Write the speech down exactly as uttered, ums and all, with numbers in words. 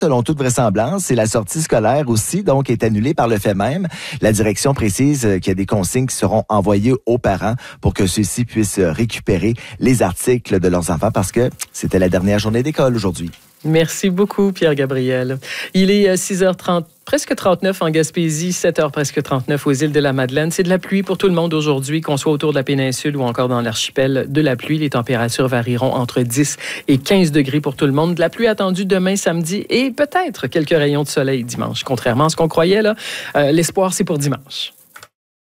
selon toute vraisemblance, et la sortie scolaire aussi, donc, est annulée par le fait même. La direction précise qu'il y a des consignes qui seront envoyées aux parents pour que ceux-ci puissent récupérer les articles de leurs enfants parce que c'était la dernière journée d'école aujourd'hui. Merci beaucoup, Pierre-Gabriel. Il est six heures trente, presque trente-neuf en Gaspésie, sept heures presque trente-neuf aux îles de la Madeleine. C'est de la pluie pour tout le monde aujourd'hui, qu'on soit autour de la péninsule ou encore dans l'archipel de la pluie. Les températures varieront entre dix et quinze degrés pour tout le monde. De la pluie attendue demain, samedi et peut-être quelques rayons de soleil dimanche. Contrairement à ce qu'on croyait, là, euh, l'espoir, c'est pour dimanche.